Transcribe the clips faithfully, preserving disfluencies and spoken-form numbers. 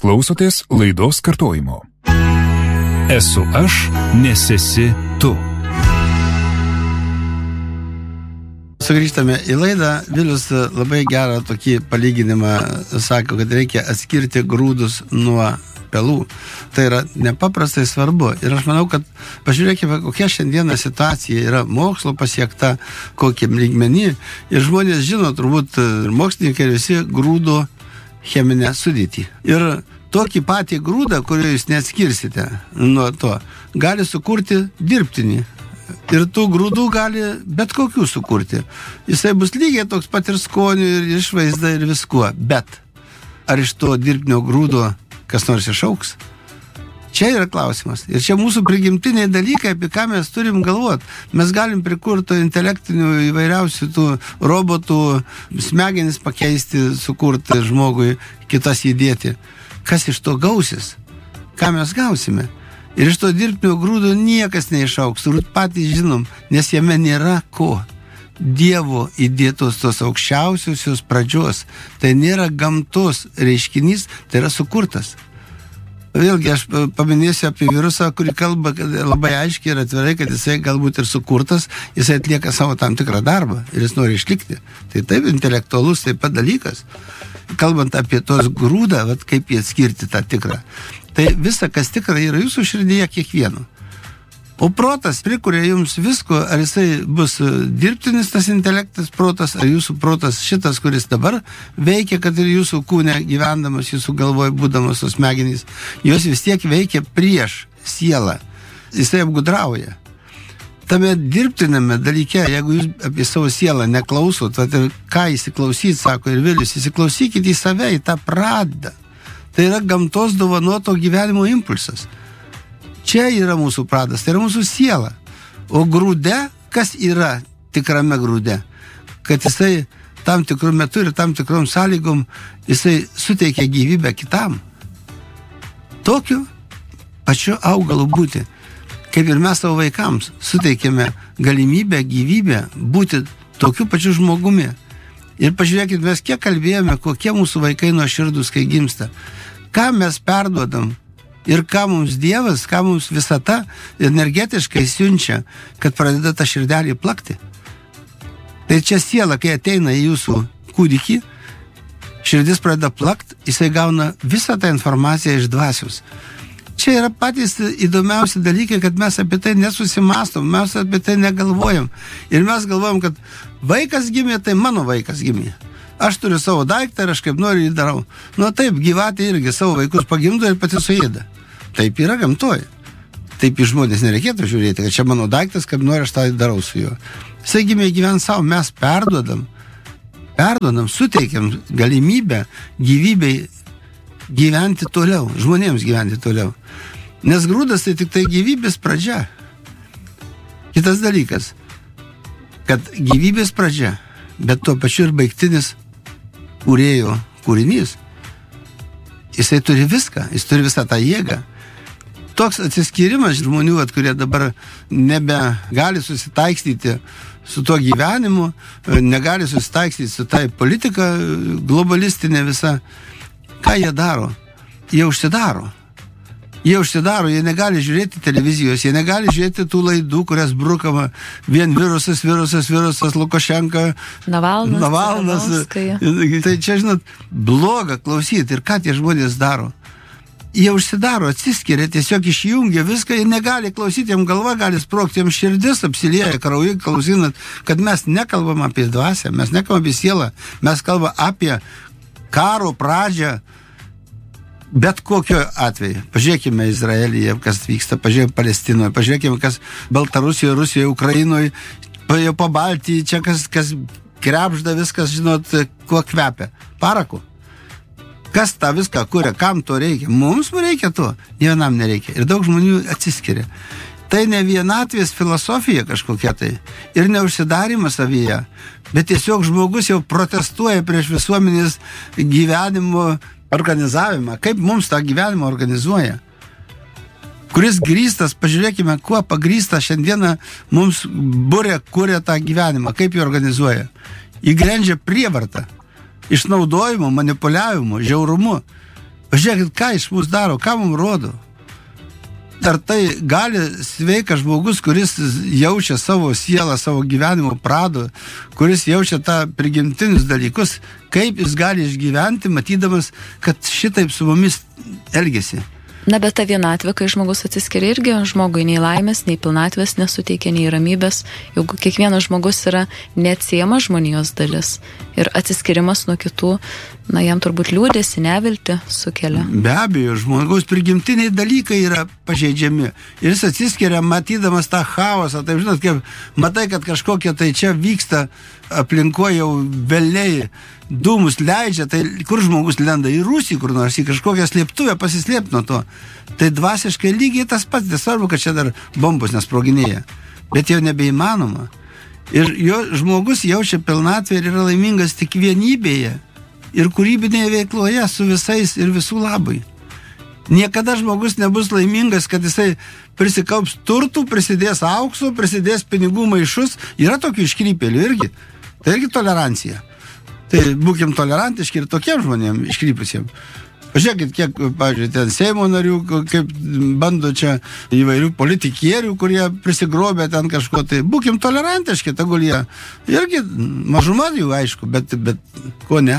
klausotės laidos kartojimo. Esu aš, nes esi tu. Sugrįžtame į laidą. Vilius labai gerą tokį palyginimą sako, kad reikia atskirti grūdus nuo pelų. Tai yra nepaprastai svarbu. Ir aš manau, kad pažiūrėkime, kokia šiandieną situacija yra mokslo pasiekta, kokiam lygmenį. Ir žmonės žino, turbūt ir mokslininkai, ir visi grūdo cheminę sudėtį. Ir tokį patį grūdą, kurį jūs neatskirsite nuo to, gali sukurti dirbtinį. Ir tų grūdų gali bet kokių sukurti. Jisai bus lygiai toks pat ir skoniu, ir išvaizda, ir viskuo. Bet ar iš to dirbtinio grūdo kas nors išauks? Čia yra klausimas. Ir čia mūsų prigimtiniai dalykai, apie ką mes turim galvoti. Mes galim prikurti intelektinių įvairiausių tų robotų, smegenis pakeisti, sukurti žmogui, kitas įdėti. Kas iš to gausis? Ką mes gausime? Ir iš to dirbtinio grūdo niekas neišauks. Turbūt patys žinom, nes jame nėra ko. Dievo įdėtos tos aukščiausiosios pradžios. Tai nėra gamtos reiškinys, tai yra sukurtas. Vėlgi aš paminėsiu apie virusą, kurį kalba labai aiškiai ir atvirai, kad jisai galbūt ir sukurtas, jisai atlieka savo tam tikrą darbą ir jis nori išlikti. Tai taip intelektualus taip pat dalykas. Kalbant apie tos grūdą, vat, kaip jį atskirti tą tikrą. Tai visa, kas tikra, yra jūsų širdyje kiekvieno. O protas prikuria jums visko, ar jisai bus dirbtinis tas intelektas protas, ar jūsų protas šitas, kuris dabar veikia, kad ir jūsų kūne gyvendamas, jūsų galvoje būdamas tos smegenys, jos vis tiek veikia prieš sielą. Jisai apgudrauja. Tame dirbtiname dalyke, jeigu jūs apie savo sielą neklausot, tai ką įsiklausyti, sako ir Vilius, įsiklausykite į save, į tą pradą. Tai yra gamtos dovanoto gyvenimo impulsas. Čia yra mūsų pradas, tai yra mūsų siela. O grūde, kas yra tikrame grūde? Kad jisai tam tikrų metų ir tam tikrom sąlygom jisai suteikia gyvybę kitam. Tokiu pačiu augalu būti. Kaip ir mes savo vaikams suteikėme galimybę, gyvybę būti tokiu pačiu žmogumi. Ir pažiūrėkit, mes kiek kalbėjome, kokie mūsų vaikai nuoširdūs, kai gimsta. Ką mes perduodam? Ir ką mums Dievas, ką mums visata energetiškai siunčia, kad pradeda tą širdelį plakti. Tai čia siela, kai ateina į jūsų kūdikį, širdis pradeda plakt, jisai gauna visą tą informaciją iš dvasios. Čia yra patys įdomiausi dalykai, kad mes apie tai nesusimastom, mes apie tai negalvojam. Ir mes galvojam, kad vaikas gimė, tai mano vaikas gimė. Aš turiu savo daiktą ir aš kaip noriu jį darau. Nu taip, gyvatė irgi savo vaikus pagimdo ir pati suėda. Taip yra gamtoje. Taip į žmonės nereikėtų žiūrėti, kad čia mano daiktas, kaip noriu aš tą darau su juo. Jisai gimė gyvent savo, mes perduodam, perduodam, suteikiam galimybę gyvybei gyventi toliau, žmonėms gyventi toliau. Nes grūdas tai tik tai gyvybės pradžia. Kitas dalykas, kad gyvybės pradžia, bet tuo pačiu ir baigtinis kūrėjo kūrinys. Jisai turi viską, jis turi visą tą jėgą. Toks atsiskyrimas žmonių, at, kurie dabar nebegali susitaikstyti su tuo gyvenimu, negali susitaikstyti su tai politika globalistinė visa. Ką jie daro? Jie užsidaro. Jie užsidaro, jie negali žiūrėti televizijos, jie negali žiūrėti tų laidų, kurias brukama vien virusas, virusas, virusas, Lukašenka, Navalnas. Navalnas. Tai čia, žinot, bloga klausyti. Ir ką tie žmonės daro? Jie užsidaro, atsiskiria, tiesiog išjungia viską, jie negali klausyti, jiem galva gali sprogti, jiem širdis apsilieja krauju, klausinat, kad mes nekalbam apie dvasią, mes nekalbam apie sielą, mes kalbam apie karo pradžią, bet kokio atveju. Pažiūrėkime Izraelyje, kas vyksta, pažiūrėkime Palestinoje, pažiūrėkime, kas Baltarusijoje, Rusijoje, Ukrainoje, jau po Baltijoje, čia kas, kas krepžda viskas, žinot, kuo kvepia. Paraku. Kas tą viską kuria, kam to reikia? Mums reikia to, ne vienam nereikia. Ir daug žmonių atsiskiria. Tai ne vienatvės filosofija kažkokia tai ir neužsidarimas savyje, bet tiesiog žmogus jau protestuoja prieš visuomenės gyvenimo organizavimą. Kaip mums tą gyvenimą organizuoja? Kuris grįstas, pažiūrėkime, kuo pagrįsta šiandieną mums burė, kuria tą gyvenimą, kaip jį organizuoja. Jį grendžia prievartą, išnaudojimu, manipuliavimu, žiaurumu. Pažiūrėkit, ką iš mūsų daro, ką mums rodo. Ar tai gali sveikas žmogus, kuris jaučia savo sielą, savo gyvenimo prado, kuris jaučia tą prigimtinius dalykus, kaip jis gali išgyventi, matydamas, kad šitaip su mumis elgiasi. Na, bet ta vienatvė, kai žmogus atsiskiria irgi, žmogui nei laimės, nei pilnatvės nesuteikia, nei ramybės, juk kiekvienas žmogus yra neatsiejama žmonijos dalis. Ir atsiskirimas nuo kitų, na, jam turbūt liūdėsi, nevilti sukelia. Be abejo, žmogaus prigimtiniai dalykai yra pažeidžiami. Ir jis atsiskiria, matydamas tą chaosą. Taip, žinot, kaip matai, kad kažkokie tai čia vyksta aplinkoje jau velniai, dūmus leidžia, tai kur žmogus lenda į rūsį, kur nors į kažkokią slėptuvę pasislėpti nuo to. Tai dvasiškai lygiai tas pats, nesvarbu, kad čia dar bombos nesproginėja. Bet jau nebeįmanoma. Ir jo žmogus jaučia pilnatvę ir yra laimingas tik vienybėje ir kūrybinėje veikloje su visais ir visų labai. Niekada žmogus nebus laimingas, kad jisai prisikaups turtų, prisidės aukso, prisidės pinigų maišus. Yra tokių iškrypėlių irgi. Tai irgi tolerancija. Tai būkim tolerantiški ir tokiem žmonėm iškrypusiem. Pažiūrėkit, kiek, pavyzdžiui, ten Seimo narių, kaip bando čia įvairių politikierių, kurie prisigrobė ten kažko, tai būkim tolerantiški, tegul jie. Irgi mažuma jų, aišku, bet, bet ko ne.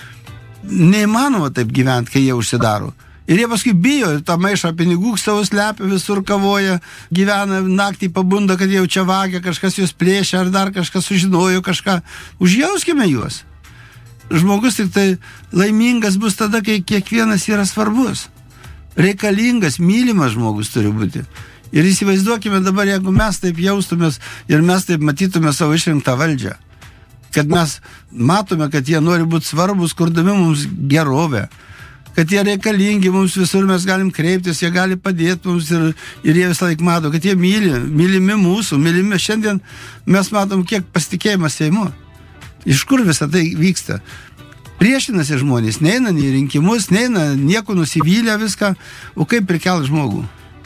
Neįmanoma taip gyventi, kai jie užsidaro. Ir jie paskui bijo, tą maišą pinigų savo slepia, visur kavoja, gyvena, naktį pabunda, kad jau čia vagia, kažkas juos plėšia, ar dar kažkas sužinojo kažką. Užjauskime juos. Žmogus tik tai laimingas bus tada, kai kiekvienas yra svarbus. Reikalingas, mylimas žmogus turi būti. Ir įsivaizduokime dabar, jeigu mes taip jaustumės ir mes taip matytume savo išrinktą valdžią. Kad mes matome, kad jie nori būti svarbus, kurdami mums gerovę. Kad jie reikalingi mums visur, mes galim kreiptis, jie gali padėti mums ir, ir jie visą laiką mato, kad jie myli, mylimi mūsų, mylimi. Šiandien mes matom, kiek pasitikėjimas Seimu. Iš kur visą tai vyksta? Priešinasi žmonės, neina į rinkimus, neina nieko nusivylę viską, o kaip prikelt žmogų?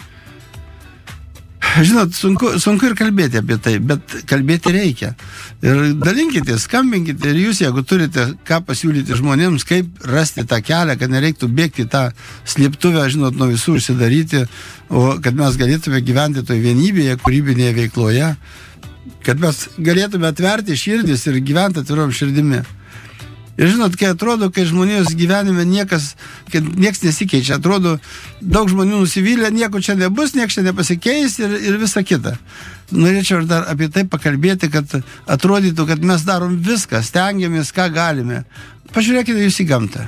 Žinot, sunku, sunku ir kalbėti apie tai, bet kalbėti reikia. Ir dalinkite, skambinkite ir jūs, jeigu turite ką pasiūlyti žmonėms, kaip rasti tą kelią, kad nereiktų bėgti tą slėptuvę, žinot, nuo visų užsidaryti, o kad mes galėtume gyventi toje vienybėje, kūrybinėje veikloje, kad mes galėtume atverti širdis ir gyventi atvirom širdimi. Ir žinot, kai atrodo, kai žmonijos gyvenime niekas, kad nieks nesikeičia, atrodo, daug žmonių nusivylę, nieko čia nebus, nieks čia nepasikeis ir, ir visa kita. Norėčiau dar apie tai pakalbėti, kad atrodytų, kad mes darom viską, stengiamės, ką galime. Pažiūrėkite jūs į gamtą.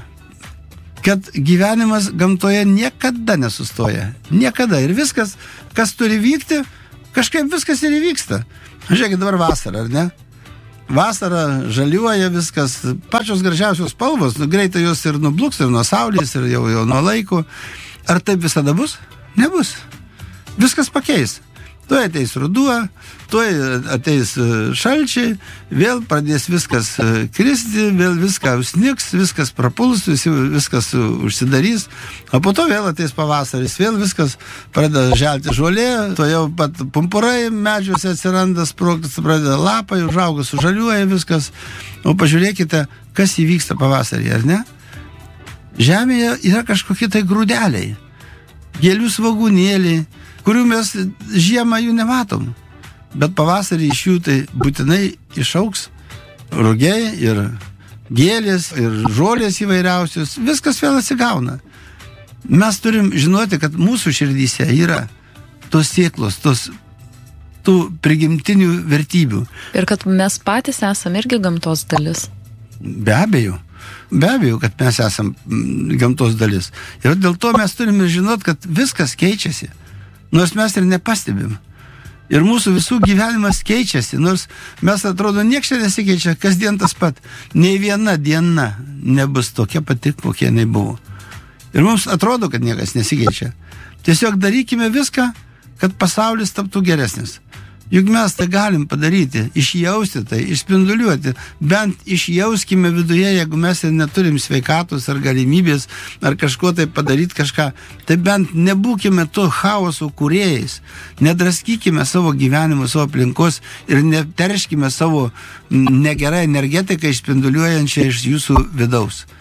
Kad gyvenimas gamtoje niekada nesustoja. Niekada. Ir viskas, kas turi vykti, kažkaip viskas ir įvyksta. Žiūrėkit, dabar vasara, ar ne? Vasara žaliuoja viskas, pačios gražiausios spalvos, nu, greitai jos ir nubluks, ir nuo saulės, ir jau, jau nuo laiko. Ar taip visada bus? Nebus. Viskas pakeis. Tuoj ateis ruduo, tuoj ateis šalčiai, vėl pradės viskas kristi, vėl viską užsnigs, viskas prapuls, viskas užsidarys, o po to vėl ateis pavasaris, vėl viskas pradeda želti žolė, tuoj jau pat pumpurai medžiuose atsiranda, sprogtas, pradeda lapai, užauga, sužaliuoja viskas. O pažiūrėkite, kas įvyksta pavasarį, ar ne? Žemėje yra kažkokie tai grūdeliai, gėlių svogūnėliai, kurių mes žiemą jų nematom. Bet pavasarį iš jų tai būtinai išauks rugiai ir gėlės ir žolės įvairiausios. Viskas vėl atsigauna. Mes turim žinoti, kad mūsų širdyse yra tos sėklos, tos tų prigimtinių vertybių. Ir kad mes patys esame irgi gamtos dalis. Be abejo. Be abejo, kad mes esam gamtos dalis. Ir dėl to mes turime žinoti, kad viskas keičiasi. Nors mes ir nepastebim. Ir mūsų visų gyvenimas keičiasi, nors mes atrodo nieks čia nesikeičia, kasdien tas pat. Nei viena diena nebus tokia pati, kokia jinai buvo. Ir mums atrodo, kad niekas nesikeičia. Tiesiog darykime viską, kad pasaulis taptų geresnis. Juk mes tai galim padaryti, išjausti tai, išspinduliuoti, bent išjauskime viduje, jeigu mes ir neturim sveikatos ar galimybės, ar kažko tai padaryti kažką, tai bent nebūkime to chaoso kūrėjais, nedraskykime savo gyvenimo, savo aplinkos ir neterškime savo negerą energetiką išspinduliuojančią iš jūsų vidaus.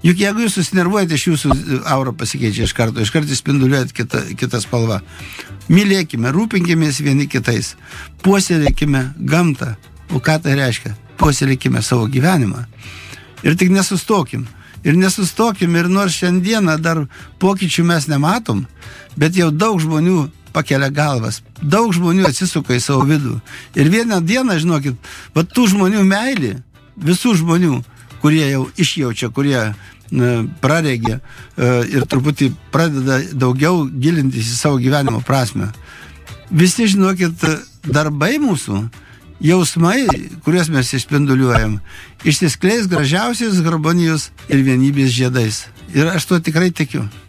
Juk jeigu jūs susinervuojate, iš jūsų aura pasikeičia iš karto, iš karto spinduliuojat kitą, kitą spalvą. Mylėkime, rūpinkimės vieni kitais, puoselėkime gamtą. O ką tai reiškia? Puoselėkime savo gyvenimą. Ir tik nesustokim. Ir nesustokim, ir nors šiandieną dar pokyčių mes nematom, bet jau daug žmonių pakelia galvas. Daug žmonių atsisuka į savo vidų. Ir vieną dieną, žinokit, va tų žmonių meilė, visų žmonių, kurie jau išjaučia, kurie praregė ir truputį pradeda daugiau gilintis į savo gyvenimo prasmę. Visi, žinokit, darbai mūsų, jausmai, kuriuos mes išspinduliuojam, išsiskleis gražiausiais harmonijos ir vienybės žiedais. Ir aš tuo tikrai tikiu.